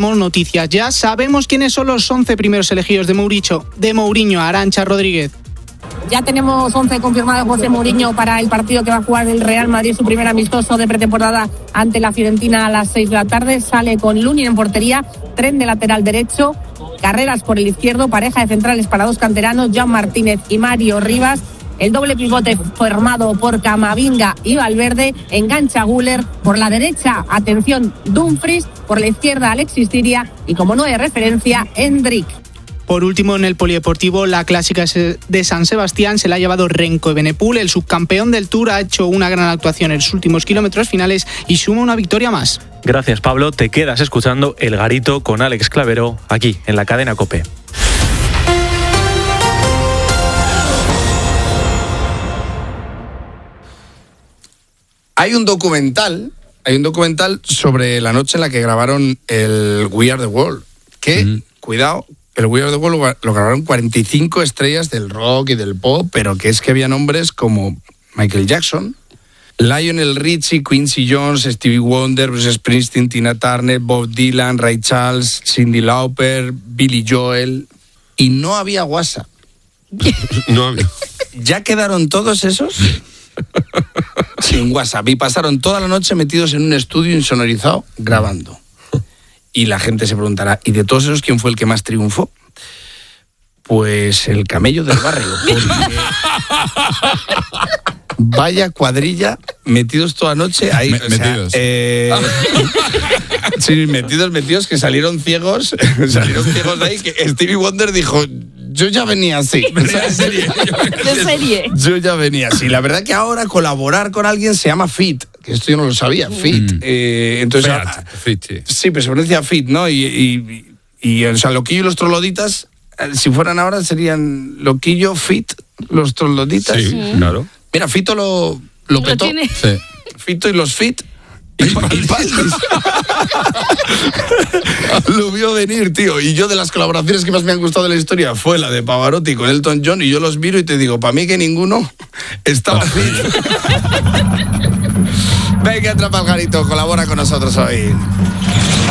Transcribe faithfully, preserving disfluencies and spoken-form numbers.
tenemos noticias ya. Sabemos quiénes son los once primeros elegidos de Mourinho, de Mourinho, Arantxa Rodríguez. Ya tenemos once confirmados José Mourinho para el partido que va a jugar el Real Madrid, su primer amistoso de pretemporada ante la Fiorentina a las seis de la tarde. Sale con Lunin en portería, Tren de lateral derecho, Carreras por el izquierdo, pareja de centrales para dos canteranos, Jan Martínez y Mario Rivas. El doble pivote formado por Camavinga y Valverde, engancha Güler por la derecha, atención, Dumfries, por la izquierda Alexis Siria y como no hay referencia, Hendrik. Por último, en el polideportivo, la clásica de San Sebastián se la ha llevado Renko Evenepoel. El subcampeón del Tour ha hecho una gran actuación en los últimos kilómetros finales y suma una victoria más. Gracias, Pablo. Te quedas escuchando El Garito con Alex Clavero, aquí en la cadena COPE. Hay un documental, hay un documental sobre la noche en la que grabaron el We Are the World, que, mm. cuidado, el We Are the World lo grabaron cuarenta y cinco estrellas del rock y del pop, pero que es que había nombres como Michael Jackson, Lionel Richie, Quincy Jones, Stevie Wonder, Bruce Springsteen, Tina Turner, Bob Dylan, Ray Charles, Cyndi Lauper, Billy Joel, y no había WhatsApp. No había. ¿Ya quedaron todos esos? Sin WhatsApp, y pasaron toda la noche metidos en un estudio insonorizado grabando. Y la gente se preguntará, ¿y de todos esos quién fue el que más triunfó? Pues el camello del barrio. Vaya cuadrilla, metidos toda la noche ahí. Me, o metidos. Sea, eh, sí, metidos, metidos, que salieron ciegos, salieron ciegos de ahí, que Stevie Wonder dijo, yo ya venía así. De serie. De serie. Yo ya venía así. La verdad que ahora colaborar con alguien se llama fit, que esto yo no lo sabía, fit. Mm. Eh, entonces, Feat, ahora, fit, sí. Sí, pero se pronuncia fit, ¿no? Y, y, y, y o sea, Loquillo y los Trogloditas, si fueran ahora serían Loquillo, fit, los Trogloditas. Sí, sí, claro. Mira, Fito lo, lo petó. Sí. Fito y los fit. Y, y Paldis. Lo vio venir, tío. Y yo, de las colaboraciones que más me han gustado de la historia fue la de Pavarotti con Elton John, y yo los miro y te digo, para mí que ninguno estaba fit. Venga, Atrapa al Garito, colabora con nosotros hoy.